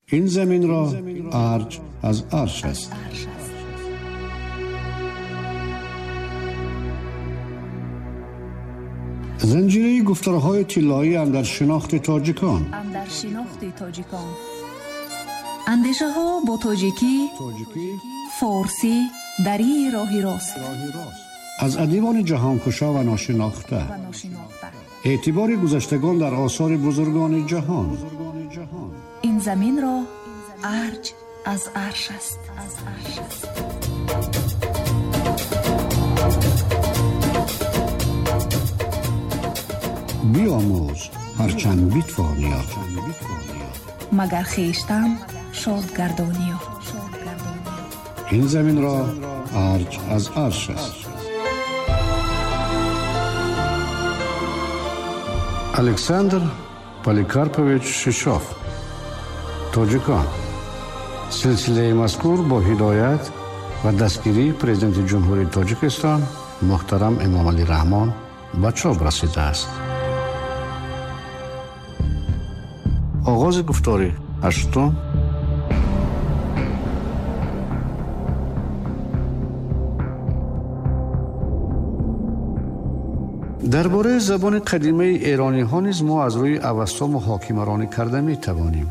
این زمین را ارج از عرش است. زنجیره گفتارهای طلایی اندر شناخت تاجیکان. اندیشه ها با تاجیکی، فارسی، دری راهی راست. از ادیبان جهانکشا و ناشناخته. اعتبار گذشتگان در آثار بزرگان جهان. این زمین را ارج از عرش است. بیاموز هرچند بیتوانیا، مگر خویشتن شاد گردانیا. این زمین را ارج از عرش است. الکساندر پولیکارپویچ شیشوف، توجیکان. سلسله مذکور با هدایت و دستگیری پرزیدنت جمهوری تاجیکستان محترم امام علی رحمان به چاپ رسیده است. آغاز گفتاری هشتم. درباره زبان قدیمی ایرانی ها نیز ما از روی اوستا محاکمه‌رانی کرده می توانیم.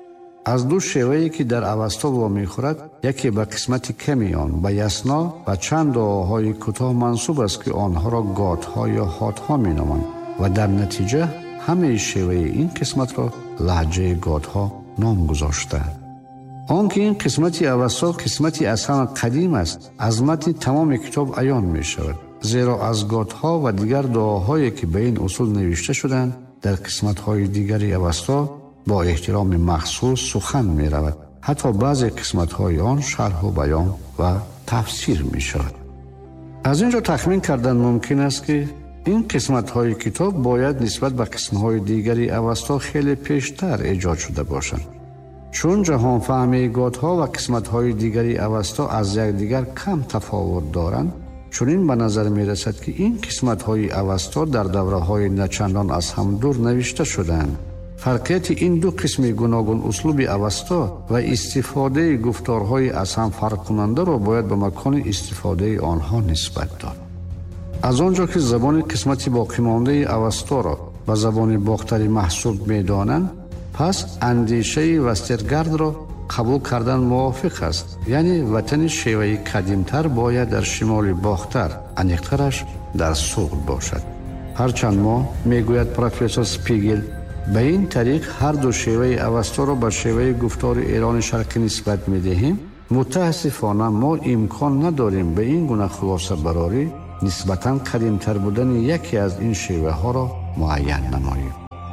از دو شیوه‌ای که در اوستا وامی خورد، یکی به قسمت کمی آن به یسنا و چند دعاهای کوتاه منسوب است که آنها را گات‌ها یا هات‌ها می نامند و در نتیجه همه شیوه این قسمت را لهجه گات‌ها نام گذاشتند. آنکه این قسمت اوستا قسمتی اصلا قدیم است، از متن تمام کتاب عیان می شود، زیرا از گات‌ها و دیگر دعاهایی که به این اصول نوشته شدند در قسمت‌های دیگری اوستا با احترام مخصوص سخن می رود. حتی بعضی قسمت‌های آن شرح و بیان و تفسیر می شود. از اینجا تخمین کردن ممکن است که این قسمت‌های کتاب باید نسبت به قسمت‌های دیگری اوستا خیلی پیشتر ایجاد شده باشند. چون جهان فهمی گات‌ها و قسمت‌های دیگری اوستا از یکدیگر کم تفاوت دارند، چون این به نظر می رسد که این قسمت‌های اوستا در دوره‌های نچندان از هم دور نوشته شدند. فرقیت این دو قسم گوناگون اسلوب اوستا و استفاده گفتارهای از هم فرق کننده را باید به مکان استفاده آنها نسبت داد. از آنجا که زبان قسمتی باقی مانده اوستا را به زبان باختری محسوب می دانند، پس اندیشه وسترگارد را قبول کردن موافق است. یعنی وطن شیوه قدیمتر باید در شمال باختر، انیقترش در سوق باشد. هرچند ما میگوید پروفسور سپیگل به این طریق هر دو شیوه اوستا را به شیوه گفتار ایران شرقی نسبت می دهیم، متاسفانه ما امکان نداریم به این گونه خلاصه براری نسبتاً قدیمتر بودن یکی از این شیوه ها را معین نماییم.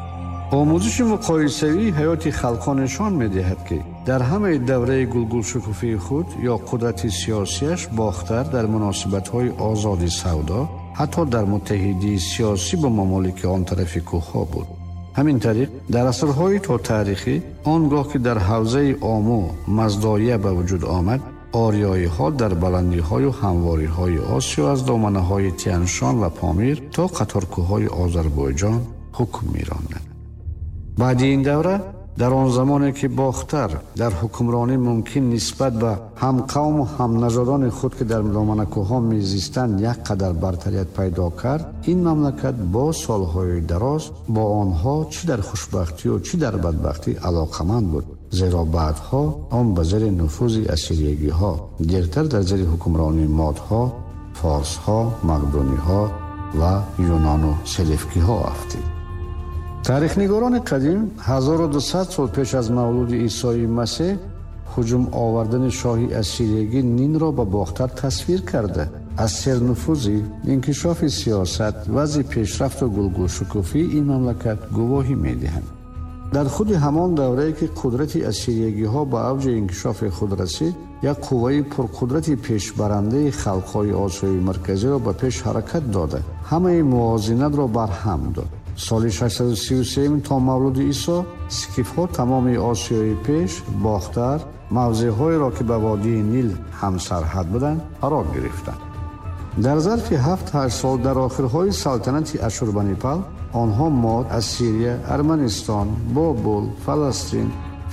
آموزش مقایسوی حیات خلقان نشان می دهد که در همه دوره گلگل شکوفی خود یا قدرت سیاسیش باختر در مناسبت های آزادی سودا، حتی در متحدی سیاسی با ممالک آن طرف کوه بود. همین طریق در عصرهای تا تاریخی آنگاه که در حوزه آمو مزدایه به وجود آمد، آریایی ها در بلندی های و همواری های آسیا از دامنه های تیانشان و پامیر تا قطارکوه های آذربایجان حکم می راندند. بعد این دوره در آن زمانی که باختر در حکمرانی ممکن نسبت به هم قوم و هم نژادان خود که در دامنه کوه ها می زیستند یک قدر برتریت پیدا کرد، این مملکت با سالهای دراز با آنها چی در خوشبختی و چی در بدبختی علاقمند بود، زیرا بعدها آن به زیر نفوذ اسیریگی ها دیرتر در زیر حکمرانی ماد ها، فارس ها، مقدونی ها و یونان و سلفکی ها افتید. تاریخ‌نگاران قدیم 1200 سال پیش از مولود عیسی مسیح هجوم آوردن شاهی اسیریگی نین را به باختر تصویر کرده. از سرنفوذی، انکشاف سیاست، وضع پیشرفت و گلگل شکوفی این مملکت گواهی می‌دهند. در خود همان دوره‌ای که قدرت اسیریگی ها به اوج انکشاف خود رسید، یک قوه پرقدرت پیشبرنده خلق‌های آسیای مرکزی را به پیش حرکت داده، همه موازنت را برهم داد. سال 633 تا مولود عیسی، سکیف‌ها تمام آسیای پیش، باختر، موضع‌هایی را که به وادی نیل هم سرحد بودند قرار گرفتند. در ظرف 7-8 سال در آخرهای سلطنت اشوربانیپال، آنها ماد، اسیریه، ارمنستان، بابل، فلسطین،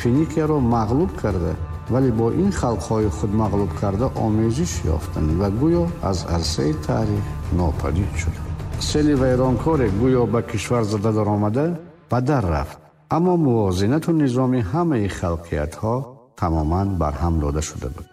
فینیکیا را مغلوب کرده، ولی با این خلقهای خود مغلوب کرده آمیزش یافتند و گویا از عرصه تاریخ ناپدید شد. سیل ویرانکار گویا به کشور زده در آمده به در رفت، اما موازنت و نظام همه خلقیت ها تماما بر هم داده شده بود.